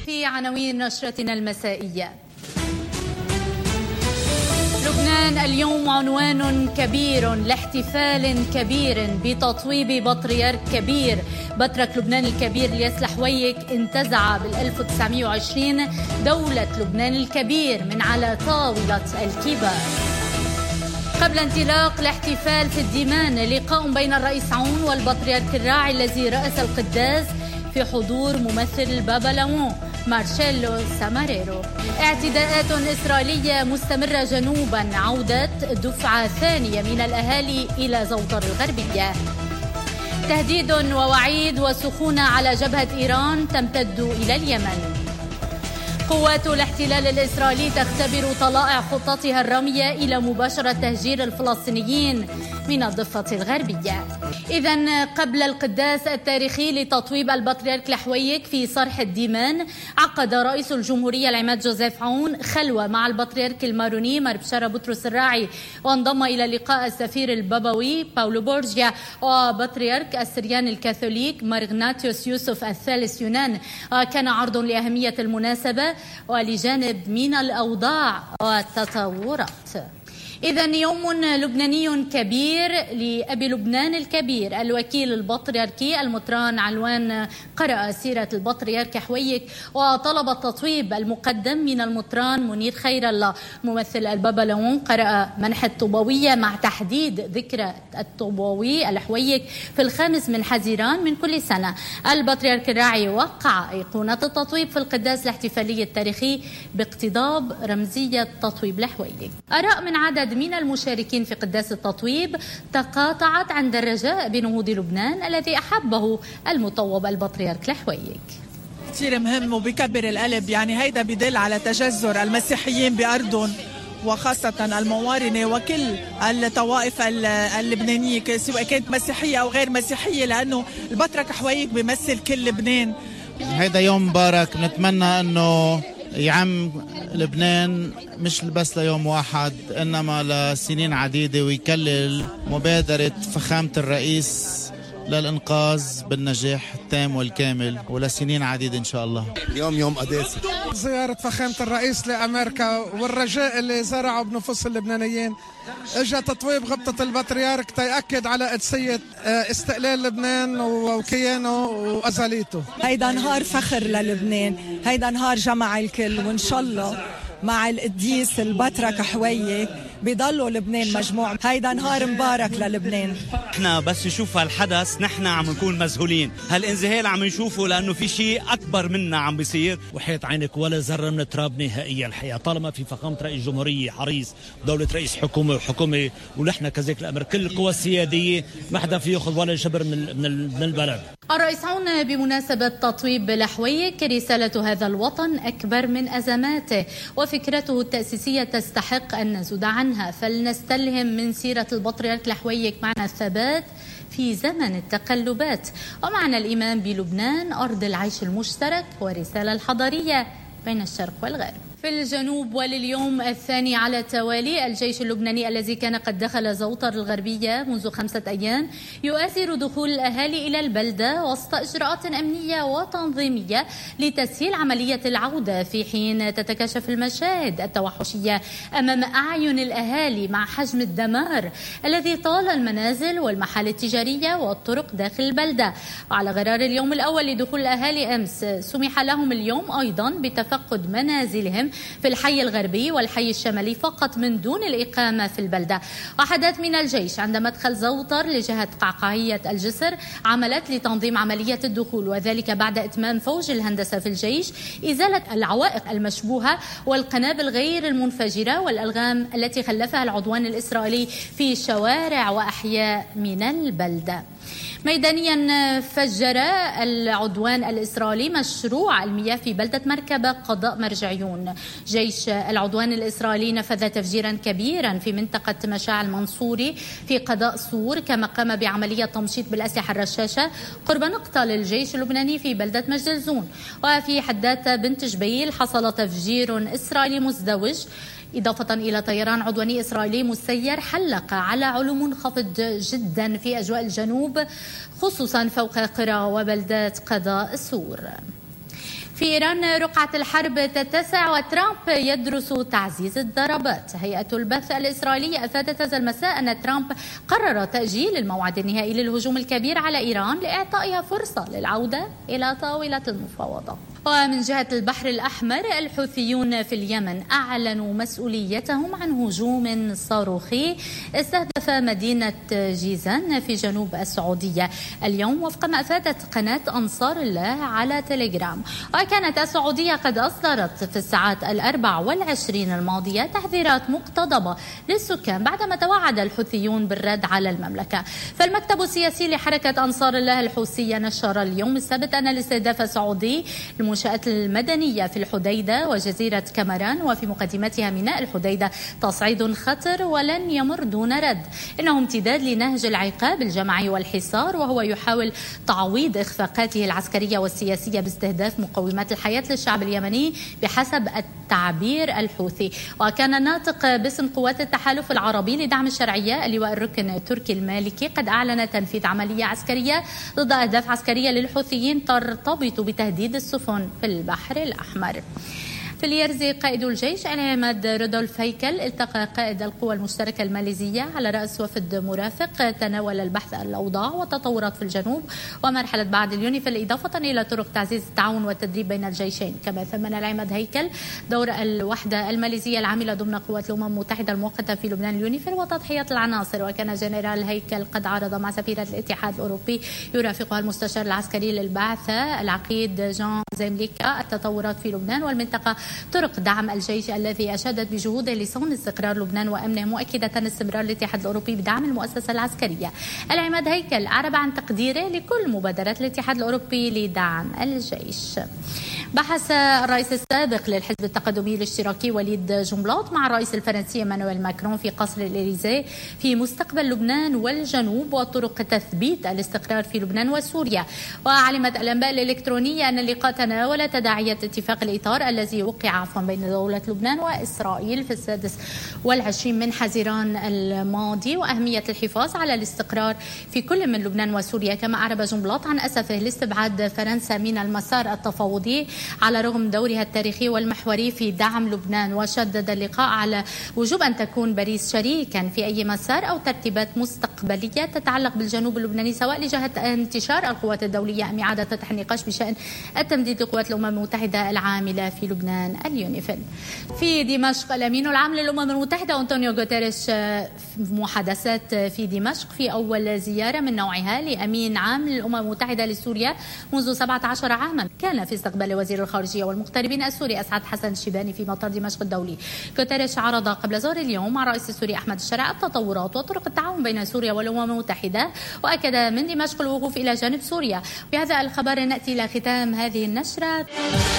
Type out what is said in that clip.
في عناوين نشرتنا المسائية. لبنان اليوم عنوان كبير لاحتفال كبير بتطويب بطريرك كبير. بطرك لبنان الكبير الياس الحويك انتزع بال1920 دولة لبنان الكبير من على طاولة الكبار. قبل انطلاق الاحتفال في الديمان لقاء بين الرئيس عون والبطريرك الراعي الذي رأس القداس في حضور ممثل البابا لوون مارشيلو ساماريرو. اعتداءات إسرائيلية مستمرة جنوبا، عودة دفعة ثانية من الأهالي إلى زوطر الغربية. تهديد ووعيد وسخونة على جبهة إيران تمتد إلى اليمن. قوات الاحتلال الإسرائيلي تختبر طلائع خطتها الرامية إلى مباشرة تهجير الفلسطينيين من الضفة الغربية. إذن قبل القداس التاريخي لتطويب البطريرك الحويك في صرح الديمان، عقد رئيس الجمهورية العماد جوزيف عون خلوة مع البطريرك الماروني مار بشارة بطرس الراعي، وانضم إلى لقاء السفير البابوي باولو بورجيا وبطريرك السريان الكاثوليك مار إغناطيوس يوسف الثالث يونان. كان عرض لأهمية المناسبة ولجانب من الأوضاع والتطورات. إذن يوم لبناني كبير لأبي لبنان الكبير الوكيل البطريركي المطران علوان قرأ سيرة البطريرك حويك وطلب التطويب المقدم من المطران منير خير الله. ممثل البابا لوون قرأ منحة طوبوية مع تحديد ذكرى الطوبوي الحويك في 5 من حزيران من كل سنة. البطريرك الراعي وقع أيقونة التطويب في القداس الاحتفالي التاريخي باقتضاب رمزية تطويب الحويك. آراء من عدد من المشاركين في قداس التطويب تقاطعت عند الرجاء بنهوض لبنان الذي أحبه المطوب البطريرك الحويك. كثير مهم وبكبر القلب، يعني هيدا بدل على تجذر المسيحيين بأرضهم وخاصة الموارنة وكل الطوائف اللبنانية سواء كانت مسيحية أو غير مسيحية، لأنه البطرك حويك بيمثل كل لبنان. هيدا يوم مبارك، نتمنى أنه يعم لبنان مش بس ليوم واحد إنما لسنين عديدة، ويكلل مبادرة فخامة الرئيس للإنقاذ بالنجاح التام والكامل ولسنين عديدة إن شاء الله. اليوم يوم قداسي، زيارة فخامة الرئيس لأمريكا والرجاء اللي زرعوا بنفوس اللبنانيين، اجى تطويب غبطة البطريرك تيأكد على قدسية استقلال لبنان وكيانه وأزاليته. هيدا نهار فخر للبنان، هيدا نهار جمع الكل، وإن شاء الله مع القديس البطرك حويك بيضلوا لبنان مجموع. هيدا نهار مبارك للبنان. احنا بس نشوف هالحدث نحن عم نكون مذهولين، هالانذهال عم نشوفه لانه في شيء اكبر منا عم بيصير. وحياة عينك ولا ذره من التراب نهائيا الحقيقه، طالما في فخامه رئيس جمهوريه حريص، دوله رئيس حكومه وحكومه، ونحن كذلك الامر كل القوى السياديه ما حدا في ياخذ ولا شبر من البلد. الرئيس عون بمناسبة تطويب الحويك رسالة هذا الوطن أكبر من أزماته، وفكرته التأسيسية تستحق أن نزود عنها، فلنستلهم من سيرة البطريرك الحويك معنى الثبات في زمن التقلبات، ومعنى الإيمان بلبنان أرض العيش المشترك ورسالة الحضارية بين الشرق والغرب. في الجنوب ولليوم الثاني على التوالي الجيش اللبناني الذي كان قد دخل زوطر الغربية منذ 5 أيام يؤثر دخول الأهالي إلى البلدة وسط إجراءات أمنية وتنظيمية لتسهيل عملية العودة، في حين تتكشف المشاهد التوحشية أمام أعين الأهالي مع حجم الدمار الذي طال المنازل والمحال التجارية والطرق داخل البلدة. وعلى غرار اليوم الأول لدخول الأهالي أمس، سمح لهم اليوم أيضا بتفقد منازلهم في الحي الغربي والحي الشمالي فقط من دون الإقامة في البلدة. وحدات من الجيش عند مدخل زوطر لجهة قعقاعية الجسر عملت لتنظيم عملية الدخول، وذلك بعد إتمام فوج الهندسة في الجيش إزالة العوائق المشبوهة والقنابل غير المنفجرة والألغام التي خلفها العدوان الإسرائيلي في شوارع وأحياء من البلدة. ميدانيا فجر العدوان الإسرائيلي مشروع المياه في بلدة مركبة قضاء مرجعيون. جيش العدوان الإسرائيلي نفذ تفجيرا كبيرا في منطقة مشاع المنصوري في قضاء سور، كما قام بعملية تمشيط بالأسلحة الرشاشة قرب نقطة للجيش اللبناني في بلدة مجدلزون. وفي حدات بنت جبيل حصل تفجير إسرائيلي مزدوج، إضافة إلى طيران عدواني إسرائيلي مسير حلق على علو منخفض جدا في أجواء الجنوب، خصوصا فوق قرى وبلدات قضاء سور. في إيران رقعة الحرب تتسع وترامب يدرس تعزيز الضربات. هيئة البث الإسرائيلية أفادت هذا المساء أن ترامب قرر تأجيل الموعد النهائي للهجوم الكبير على إيران لإعطائها فرصة للعودة إلى طاولة المفاوضة. ومن جهة البحر الأحمر، الحوثيون في اليمن أعلنوا مسؤوليتهم عن هجوم صاروخي استهدف مدينة جيزان في جنوب السعودية اليوم، وفق ما أفادت قناة أنصار الله على تليجرام. وكانت السعودية قد أصدرت في الساعات 24 الماضية تحذيرات مقتضبة للسكان بعدما توعد الحوثيون بالرد على المملكة. فالمكتب السياسي لحركة أنصار الله الحوثية نشر اليوم السبت أن الاستهداف السعودي المنشآت المدنية في الحديدة وجزيرة كامران وفي مقدمتها ميناء الحديدة تصعيد خطر ولن يمر دون رد، إنه امتداد لنهج العقاب الجماعي والحصار، وهو يحاول تعويض إخفاقاته العسكرية والسياسية باستهداف مقومات الحياة للشعب اليمني بحسب التعبير الحوثي. وكان الناطق باسم قوات التحالف العربي لدعم الشرعية اللواء الركن التركي المالكي قد أعلن تنفيذ عملية عسكرية ضد أهداف عسكرية للحوثيين ترتبط بتهديد السفن في البحر الأحمر. في اليرزي، قائد الجيش العماد رودولف هيكل التقى قائد القوى المشتركة الماليزية على رأس وفد مرافق تناول البحث عن الأوضاع والتطورات في الجنوب ومرحلة بعد اليونيفيل، إضافة إلى طرق تعزيز التعاون والتدريب بين الجيشين. كما ثمن العماد هيكل دور الوحدة الماليزية العاملة ضمن قوات الأمم المتحدة المؤقتة في لبنان اليونيفيل وتضحية العناصر. وكان جنرال هيكل قد عرض مع سفيرة الاتحاد الأوروبي يرافقها المستشار العسكري للبعثة العقيد جان زيمليكا التطورات في لبنان والمنطقة، طرق دعم الجيش الذي أشادت بجهوده لصون استقرار لبنان وأمنه، مؤكدة استمرار الاتحاد الأوروبي بدعم المؤسسة العسكرية. العماد هيكل أعرب عن تقديره لكل مبادرات الاتحاد الأوروبي لدعم الجيش. بحث الرئيس السابق للحزب التقدمي الاشتراكي وليد جنبلاط مع الرئيس الفرنسي إيمانويل ماكرون في قصر الإليزيه في مستقبل لبنان والجنوب وطرق تثبيت الاستقرار في لبنان وسوريا. وعلمت الأنباء الإلكترونية أن اللقاء تناول تداعيات اتفاق الإطار الذي وقع بين دولة لبنان وإسرائيل في 26 من حزيران الماضي، وأهمية الحفاظ على الاستقرار في كل من لبنان وسوريا. كما أعرب جنبلاط عن أسفه لاستبعاد فرنسا من المسار التفاوضي على رغم دورها التاريخي والمحوري في دعم لبنان، وشدد اللقاء على وجوب أن تكون باريس شريكا في أي مسار أو ترتيبات مستقبلية تتعلق بالجنوب اللبناني، سواء لجهة انتشار القوات الدولية أم إعادة فتح النقاش بشأن التمديد لقوات الأمم المتحدة العاملة في لبنان اليونيفيل. في دمشق، الأمين العام للأمم المتحدة أنطونيو غوتيريش محادثات في دمشق في أول زيارة من نوعها لأمين عام للأمم المتحدة لسوريا منذ 17 عاما، كان في استقبال وزير الخارجية والمغتربين السوري أسعد حسن الشيباني في مطار دمشق الدولي. غوتيريش عرض قبل ظهر اليوم مع الرئيس السوري أحمد الشرع التطورات وطرق التعاون بين سوريا والأمم المتحدة، وأكد من دمشق الوقوف إلى جانب سوريا. بهذا الخبر نأتي إلى ختام هذه النشرة.